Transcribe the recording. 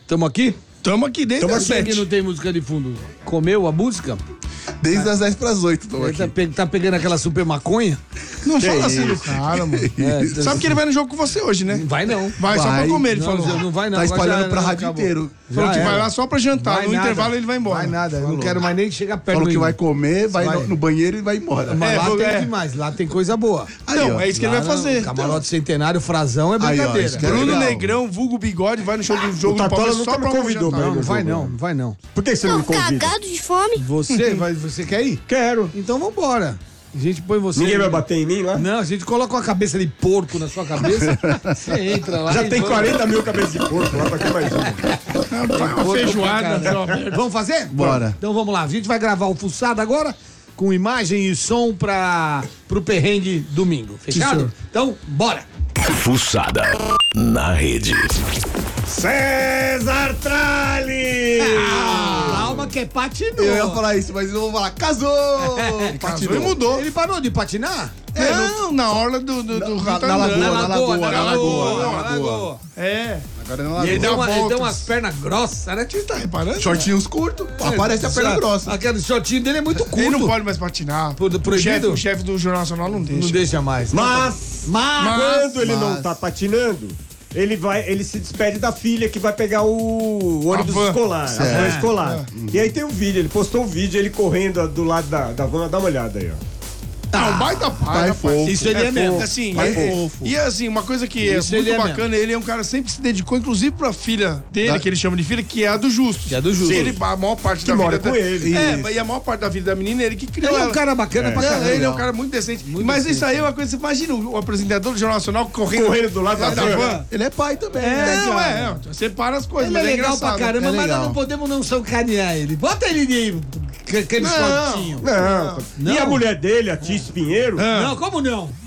Tamo aqui? Tamo aqui dentro das Por que 7. não tem música de fundo? Comeu a música? Desde as 10 pras 8, tô Ele aqui. tá pegando aquela super maconha? Não fala assim do cara, mano. Sabe que ele vai no jogo com você hoje, né? Vai não. Vai só pra comer, ele Não, falou. não vai não. Tá Agora espalhando já- pra não, rádio acabou. inteiro. Falou que Já vai era. lá só pra jantar. Vai No nada. intervalo ele vai embora. Vai nada, eu não quero mais nem chegar perto Falou do que vai Igor. comer, vai Vai. no banheiro e vai embora. Mas lá é. tem demais, lá tem coisa boa. Não, ó. é isso que ele vai Lá no fazer. Camarote Centenário, Frazão é Aí, ó, brincadeira. isso que é Bruno legal. Negrão, vulgo bigode, vai no show do jogo do Tatola Palmeiras nunca só me pra convidou jantar. pra ir Não, no não vai jogo, não, não vai não. Por que você não me Tô convida? cagado de fome. Você quer ir? Quero. Então vambora. A gente põe você... Ninguém vai bater em mim lá? Não, a gente coloca uma cabeça de porco na sua cabeça, você entra lá Já e tem vamos- 40 mil cabeças de porco lá, pra que mais uma? Vai uma feijoada. Vamos fazer? Bora. Então vamos lá, a gente vai gravar o Fuçada agora, com imagem e som pro perrengue domingo, fechado? senhor. Então, bora! Fuçada na rede. César Tralli! Calma que patinou. Eu ia falar isso, mas eu vou falar, casou! Casou e mudou. Ele parou de patinar? Não, na orla do Rio na tá andando. lagoa. Na lagoa. É. Agora não E ele dá Ele voltas. deu umas pernas grossas, né? Você tá reparando? Shortinhos curtos, aparece a perna grossa. Aquele shortinho dele é muito curto. Ele não pode mais patinar. Proibido? O chefe do Jornal Nacional não deixa. Não deixa mais. Mas quando ele não mas- tá patinando, ele se despede da filha que vai pegar o ônibus A van. escolar, a van Certo. escolar. E aí tem um vídeo, ele postou um vídeo, ele correndo do lado da van, dá uma olhada aí, ó. Não, um baita pai, Pai rapaz. fofo. Isso ele é mesmo. Assim, Pai é- fofo. e assim, uma coisa que Isso é ele muito é bacana, ele é um cara que sempre se dedicou, inclusive pra filha dele, Da- que ele chama de filha, que é a do Justo. Que é a do Justo. Ele, a maior parte Que da mora vida com ele. E a maior parte da vida da menina, ele que criou Ele é ela. um cara bacana pra Não, caramba. ele é um cara muito decente. Mas decente. isso aí é uma coisa, você imagina o apresentador do Jornal Nacional correndo Do lado da van. Ele é pai também, É, né? não, você para as coisas, Ele é mas legal pra engraçado. caramba, É mas legal. nós não podemos não sacanear ele. Bota ele de aquele shortinho. Não. E a mulher dele, a Tis Pinheiro, Não, como não?